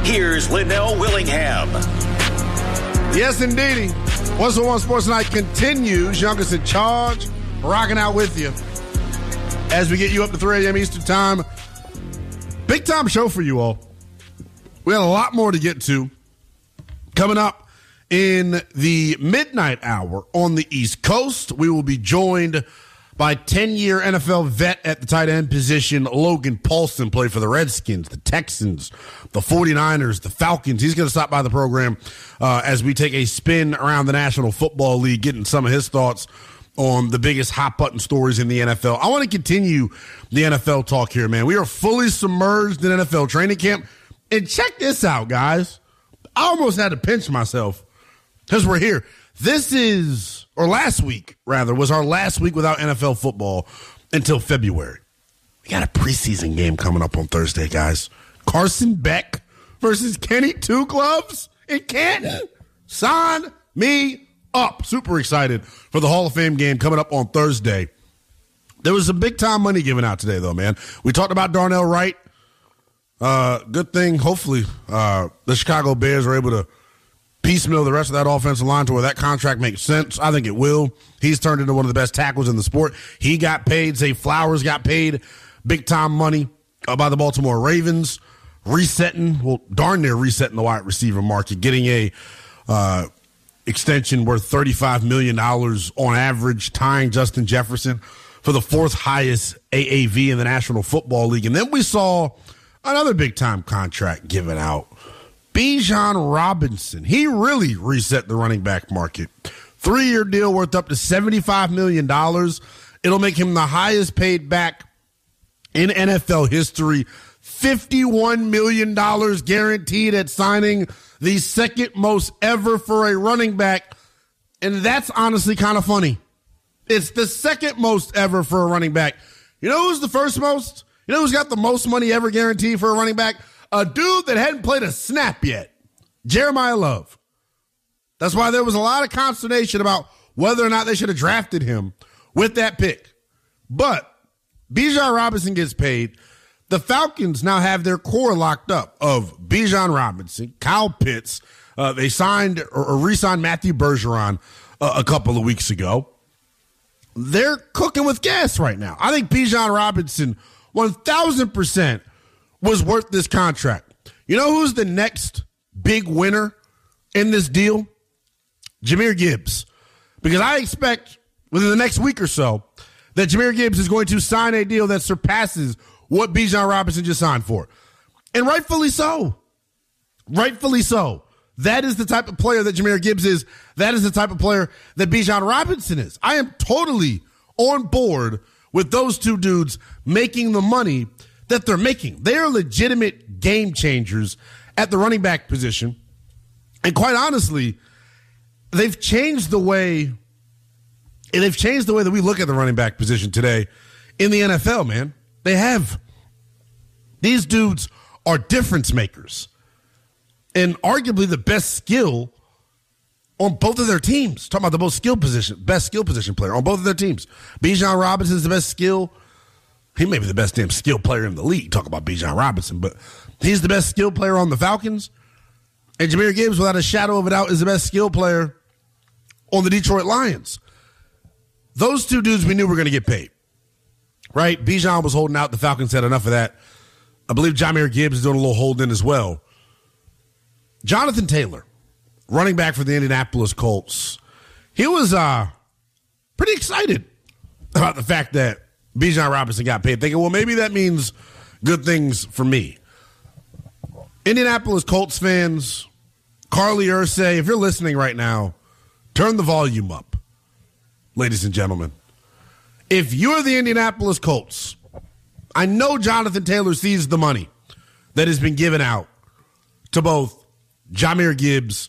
Here's Linnell Willingham. Yes, indeedy. 101 Sports Night continues. Youngest in charge, rocking out with you as we get you up to 3 a.m. Eastern Time. Big time show for you all. We had a lot more to get to coming up in the midnight hour on the East Coast. We will be joined by 10-year NFL vet at the tight end position, Logan Paulson, played for the Redskins, the Texans, the 49ers, the Falcons. He's going to stop by the program as we take a spin around the National Football League, getting some of his thoughts on the biggest hot-button stories in the NFL. I want to continue the NFL talk here, man. We are fully submerged in NFL training camp. And check this out, guys. I almost had to pinch myself because we're here. Last week, was our last week without NFL football until February. We got a preseason game coming up on Thursday, guys. Carson Beck versus Kenny Two Gloves in Canton. Sign me up. Super excited for the Hall of Fame game coming up on Thursday. There was some big-time money given out today, though, man. We talked about Darnell Wright. Good thing, hopefully, the Chicago Bears are able to piecemeal the rest of that offensive line to where that contract makes sense. I think it will. He's turned into one of the best tackles in the sport. He got paid. Zay Flowers got paid big-time money by the Baltimore Ravens. Darn near resetting the wide receiver market, getting a extension worth $35 million on average, tying Justin Jefferson for the fourth highest AAV in the National Football League. And then we saw another big-time contract given out. Bijan Robinson, he really reset the running back market. 3-year deal worth up to $75 million. It'll make him the highest paid back in NFL history. $51 million guaranteed at signing, the second most ever for a running back. And that's honestly kind of funny. It's the second most ever for a running back. You know who's the first most? You know who's got the most money ever guaranteed for a running back? A dude that hadn't played a snap yet, Jeremiah Love. That's why there was a lot of consternation about whether or not they should have drafted him with that pick. But Bijan Robinson gets paid. The Falcons now have their core locked up of Bijan Robinson, Kyle Pitts. They signed or re-signed Matthew Bergeron a couple of weeks ago. They're cooking with gas right now. I think Bijan Robinson 1,000% was worth this contract. You know who's the next big winner in this deal? Jahmyr Gibbs. Because I expect within the next week or so that Jahmyr Gibbs is going to sign a deal that surpasses what Bijan Robinson just signed for. And rightfully so. Rightfully so. That is the type of player that Jahmyr Gibbs is. That is the type of player that Bijan Robinson is. I am totally on board with those two dudes making the money that they're making. They are legitimate game changers at the running back position. And quite honestly, they've changed the way that we look at the running back position today in the NFL, man. They have. These dudes are difference makers and arguably the best skill on both of their teams. Talking about the best skill position player on both of their teams. Bijan Robinson is the best skill. He may be the best damn skill player in the league. Talk about Bijan Robinson, but he's the best skill player on the Falcons. And Jahmyr Gibbs, without a shadow of a doubt, is the best skill player on the Detroit Lions. Those two dudes we knew were going to get paid, right? Bijan was holding out. The Falcons had enough of that. I believe Jahmyr Gibbs is doing a little holding as well. Jonathan Taylor, running back for the Indianapolis Colts, he was pretty excited about the fact that Bijan Robinson got paid, thinking, well, maybe that means good things for me. Indianapolis Colts fans, Carly Ursay, if you're listening right now, turn the volume up, ladies and gentlemen. If you're the Indianapolis Colts, I know Jonathan Taylor sees the money that has been given out to both Jahmyr Gibbs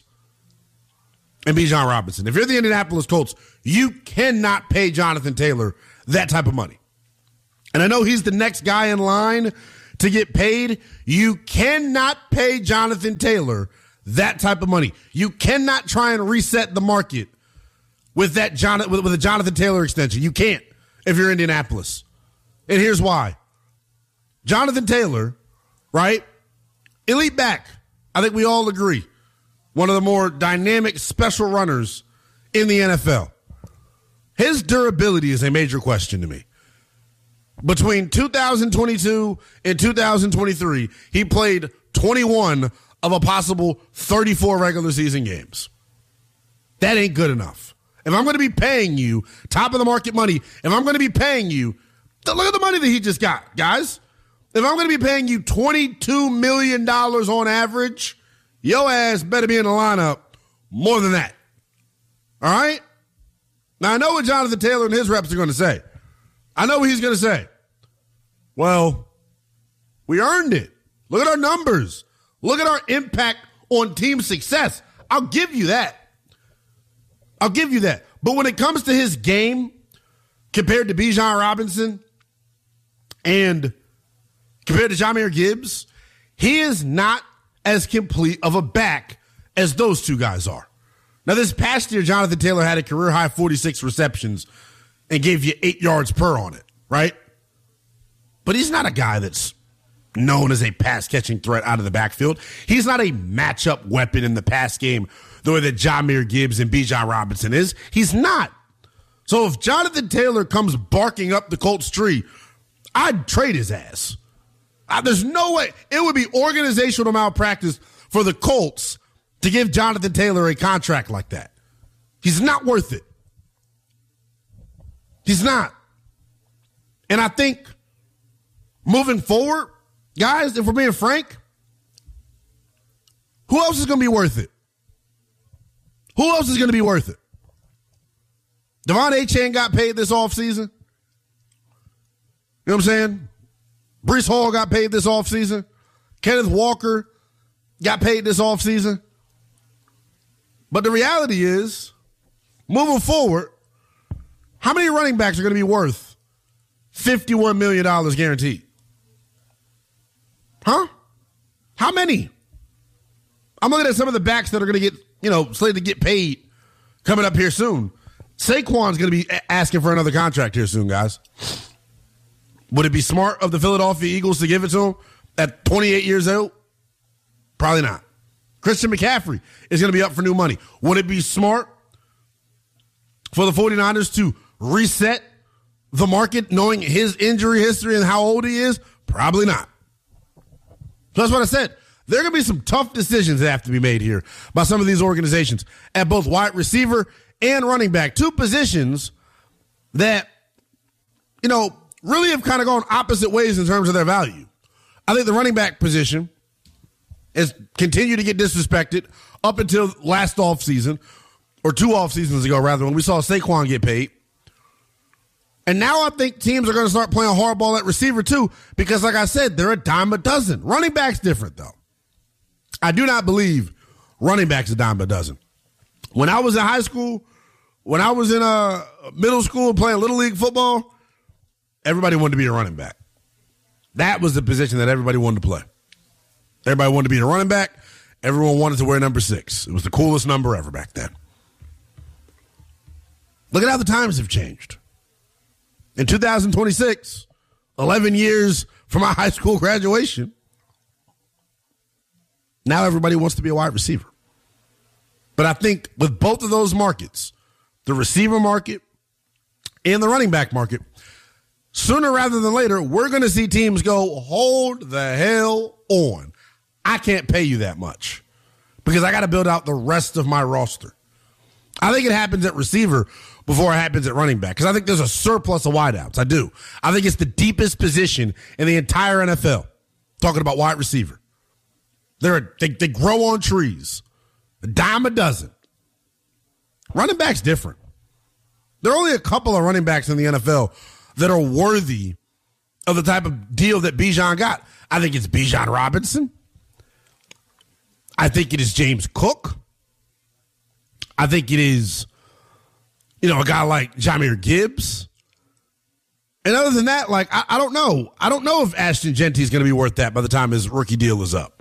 and Bijan Robinson. If you're the Indianapolis Colts, you cannot pay Jonathan Taylor that type of money. And I know he's the next guy in line to get paid. You cannot pay Jonathan Taylor that type of money. You cannot try and reset the market with that with a Jonathan Taylor extension. You can't if you're Indianapolis. And here's why. Jonathan Taylor, right? Elite back. I think we all agree. One of the more dynamic special runners in the NFL. His durability is a major question to me. Between 2022 and 2023, he played 21 of a possible 34 regular season games. That ain't good enough. If I'm going to be paying you top of the market money, if I'm going to be paying you, look at the money that he just got, guys. If I'm going to be paying you $22 million on average, your ass better be in the lineup more than that. All right? Now, I know what Jonathan Taylor and his reps are going to say. I know what he's going to say. Well, we earned it. Look at our numbers. Look at our impact on team success. I'll give you that. I'll give you that. But when it comes to his game compared to Bijan Robinson and compared to Jahmyr Gibbs, he is not as complete of a back as those two guys are. Now, this past year, Jonathan Taylor had a career-high 46 receptions and gave you 8 yards per on it, right? But he's not a guy that's known as a pass-catching threat out of the backfield. He's not a matchup weapon in the pass game the way that Jahmyr Gibbs and Bijan Robinson is. He's not. So if Jonathan Taylor comes barking up the Colts tree, I'd trade his ass. There's no way. It would be organizational malpractice for the Colts to give Jonathan Taylor a contract like that. He's not worth it. He's not. And I think moving forward, guys, if we're being frank, who else is going to be worth it? Who else is going to be worth it? Devon Achane got paid this offseason. You know what I'm saying? Breece Hall got paid this offseason. Kenneth Walker got paid this offseason. But the reality is, moving forward, how many running backs are going to be worth $51 million guaranteed? Huh? How many? I'm looking at some of the backs that are going to get, slated to get paid coming up here soon. Saquon's going to be asking for another contract here soon, guys. Would it be smart of the Philadelphia Eagles to give it to him at 28 years old? Probably not. Christian McCaffrey is going to be up for new money. Would it be smart for the 49ers to reset the market knowing his injury history and how old he is? Probably not. So that's what I said. There are going to be some tough decisions that have to be made here by some of these organizations at both wide receiver and running back. Two positions that, really have kind of gone opposite ways in terms of their value. I think the running back position has continued to get disrespected up until last offseason, or 2 off seasons ago, rather, when we saw Saquon get paid. And now I think teams are going to start playing hardball at receiver too, because like I said, they're a dime a dozen. Running back's different, though. I do not believe running back's a dime a dozen. When I was in high school, when I was in middle school playing Little League football, everybody wanted to be a running back. That was the position that everybody wanted to play. Everybody wanted to be a running back. Everyone wanted to wear number 6. It was the coolest number ever back then. Look at how the times have changed. In 2026, 11 years from my high school graduation, now everybody wants to be a wide receiver. But I think with both of those markets, the receiver market and the running back market, sooner rather than later, we're going to see teams go, hold the hell on. I can't pay you that much because I got to build out the rest of my roster. I think it happens at receiver before it happens at running back because I think there's a surplus of wideouts. I do. I think it's the deepest position in the entire NFL. Talking about wide receiver. They grow on trees. A dime a dozen. Running back's different. There are only a couple of running backs in the NFL that are worthy of the type of deal that Bijan got. I think it's Bijan Robinson. I think it is James Cook. I think it is, a guy like Jahmyr Gibbs. And other than that, I don't know. I don't know if Ashton Genty is going to be worth that by the time his rookie deal is up.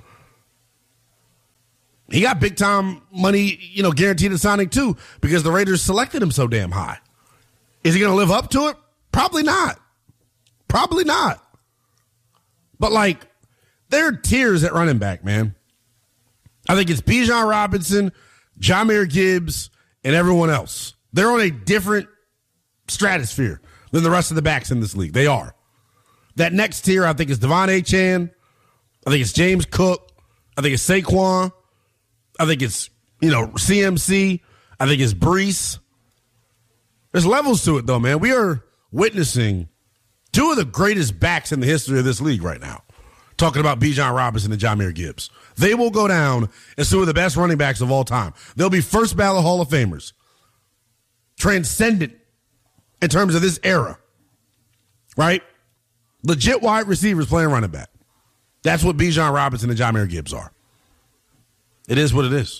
He got big time money, guaranteed at signing too, because the Raiders selected him so damn high. Is he going to live up to it? Probably not. Probably not. But there are tiers at running back, man. I think it's Bijan Robinson, Jahmyr Gibbs, and everyone else. They're on a different stratosphere than the rest of the backs in this league. They are. That next tier, I think, is Devon Achane. I think it's James Cook. I think it's Saquon. I think it's, CMC. I think it's Breece. There's levels to it, though, man. We are witnessing two of the greatest backs in the history of this league right now. Talking about Bijan Robinson and Jahmyr Gibbs. They will go down as two of the best running backs of all time. They'll be first ballot Hall of Famers. Transcendent in terms of this era. Right? Legit wide receivers playing running back. That's what Bijan Robinson and Jahmyr Gibbs are. It is what it is.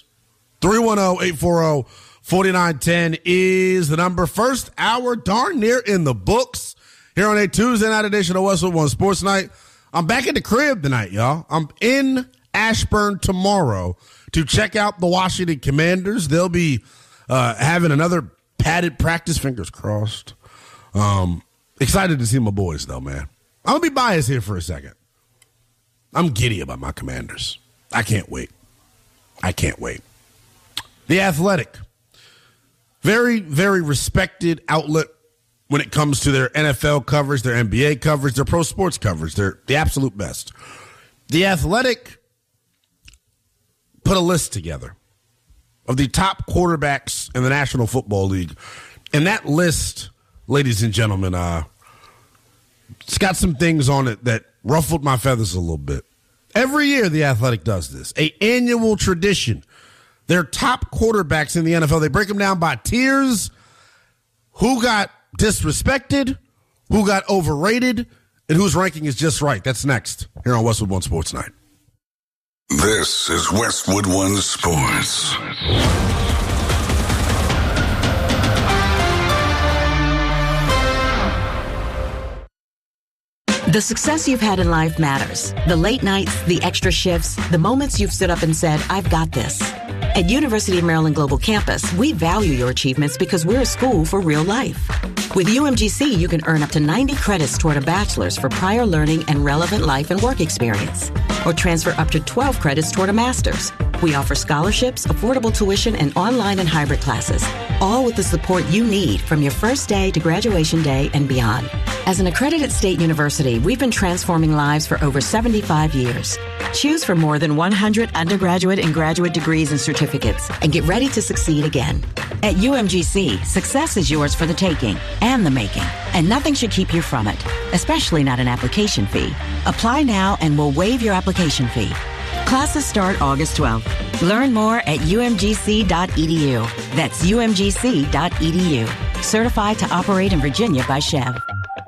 310-840-4910 is the number. First hour darn near in the books. Here on a Tuesday night edition of Westwood One Sports Night. I'm back at the crib tonight, y'all. I'm in Ashburn tomorrow to check out the Washington Commanders. They'll be having another padded practice, fingers crossed. Excited to see my boys, though, man. I'm going to be biased here for a second. I'm giddy about my Commanders. I can't wait. The Athletic. Very, very respected outlet when it comes to their NFL coverage, their NBA coverage, their pro sports coverage. They're the absolute best. The Athletic put a list together of the top quarterbacks in the National Football League. And that list, ladies and gentlemen, it's got some things on it that ruffled my feathers a little bit. Every year, The Athletic does this. An annual tradition. Their top quarterbacks in the NFL, they break them down by tiers. Who got disrespected, who got overrated, and whose ranking is just right. That's next here on Westwood One Sports Night. This is Westwood One Sports. The success you've had in life matters. The late nights, the extra shifts, the moments you've stood up and said, I've got this. At University of Maryland Global Campus, we value your achievements because we're a school for real life. With UMGC, you can earn up to 90 credits toward a bachelor's for prior learning and relevant life and work experience, or transfer up to 12 credits toward a master's. We offer scholarships, affordable tuition, and online and hybrid classes, all with the support you need from your first day to graduation day and beyond. As an accredited state university, we've been transforming lives for over 75 years. Choose from more than 100 undergraduate and graduate degrees and certificates, and get ready to succeed again. At UMGC, success is yours for the taking and the making, and nothing should keep you from it, especially not an application fee. Apply now and we'll waive your application fee. Classes start August 12th. Learn more at umgc.edu. That's umgc.edu. Certified to operate in Virginia by Chev.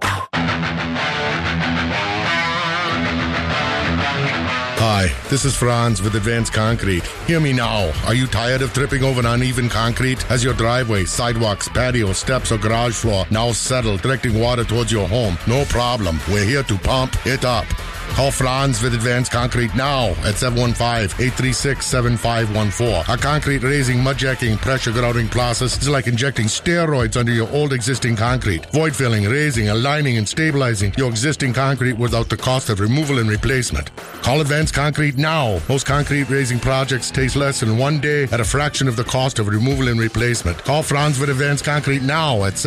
Hi, this is Franz with Advanced Concrete. Hear me now. Are you tired of tripping over uneven concrete? Has your driveway, sidewalks, patio, steps, or garage floor now settled, directing water towards your home? No problem. We're here to pump it up. Call Franz with Advanced Concrete now at 715-836-7514. Our concrete raising, mud jacking, pressure grouting process is like injecting steroids under your old existing concrete. Void filling, raising, aligning, and stabilizing your existing concrete without the cost of removal and replacement. Call Advanced Concrete now. Most concrete raising projects take less than 1 day at a fraction of the cost of removal and replacement. Call Franz with Advanced Concrete now at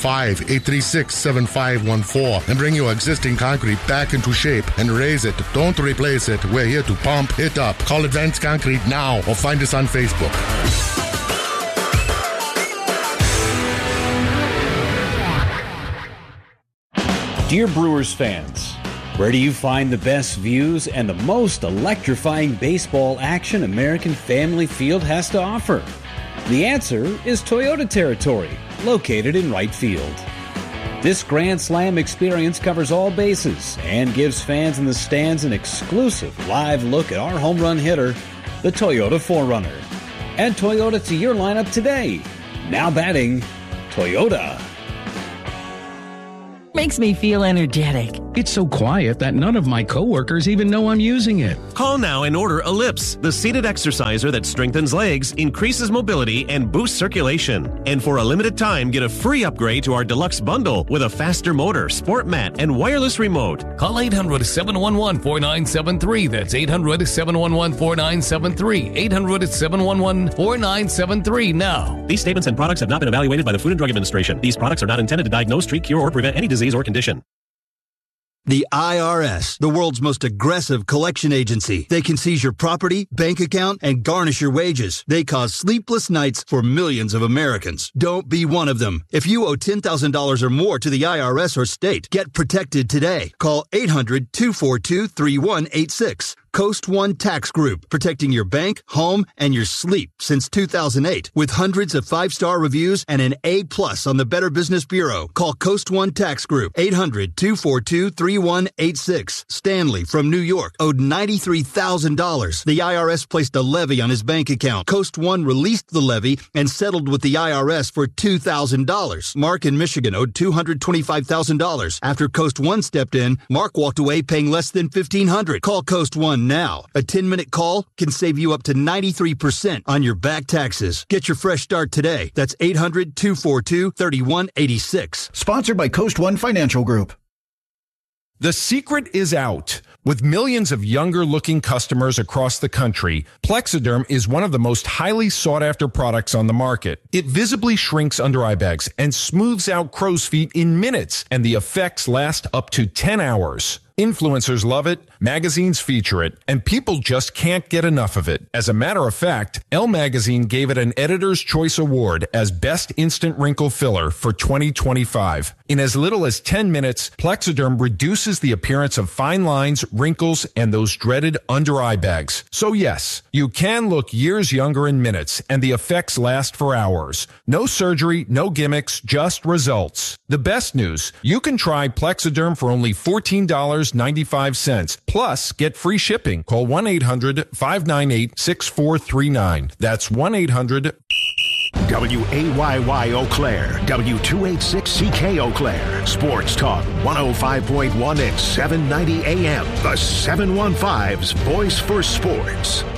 715-836-7514 and bring your existing concrete back into shape and raise it. Don't replace it. We're here to pump it up. Call Advanced Concrete now or find us on Facebook. Dear Brewers fans, where do you find the best views and the most electrifying baseball action American Family Field has to offer? The answer is Toyota Territory, located in right field. This Grand Slam experience covers all bases and gives fans in the stands an exclusive live look at our home run hitter, the Toyota 4Runner. Add Toyota to your lineup today. Now batting, Toyota. makes me feel energetic. It's so quiet that none of my coworkers even know I'm using it. Call now and order Ellipse, the seated exerciser that strengthens legs, increases mobility, and boosts circulation. And for a limited time, get a free upgrade to our deluxe bundle with a faster motor, sport mat, and wireless remote. Call 800-711-4973. That's 800-711-4973. 800-711-4973 now. These statements and products have not been evaluated by the Food and Drug Administration. These products are not intended to diagnose, treat, cure, or prevent any disease or condition. The IRS, the world's most aggressive collection agency. They can seize your property, bank account, and garnish your wages. They cause sleepless nights for millions of Americans. Don't be one of them. If you owe $10,000 or more to the IRS or state, get protected today. Call 800-242-3186. Coast One Tax Group, protecting your bank, home, and your sleep since 2008. With hundreds of 5-star reviews and an A+ on the Better Business Bureau. Call Coast One Tax Group, 800-242-3186. Stanley from New York owed $93,000. The IRS placed a levy on his bank account. Coast One released the levy and settled with the IRS for $2,000. Mark in Michigan owed $225,000. After Coast One stepped in, Mark walked away paying less than $1,500. Call Coast One now. A 10-minute call can save you up to 93% on your back taxes. Get your fresh start today. That's 800-242-3186. Sponsored by Coast One Financial Group. The secret is out. With millions of younger-looking customers across the country, Plexiderm is one of the most highly sought-after products on the market. It visibly shrinks under-eye bags and smooths out crow's feet in minutes, and the effects last up to 10 hours. Influencers love it, magazines feature it, and people just can't get enough of it. As a matter of fact, Elle Magazine gave it an Editor's Choice Award as Best Instant Wrinkle Filler for 2025. In as little as 10 minutes, Plexiderm reduces the appearance of fine lines, wrinkles, and those dreaded under-eye bags. So yes, you can look years younger in minutes, and the effects last for hours. No surgery, no gimmicks, just results. The best news, you can try Plexiderm for only $14.95. Plus, get free shipping. Call 1-800-598-6439. That's 1-800- WAYY Eau Claire, W286CK Eau Claire, Sports Talk 105.1 and 790 AM, the 715's voice for sports.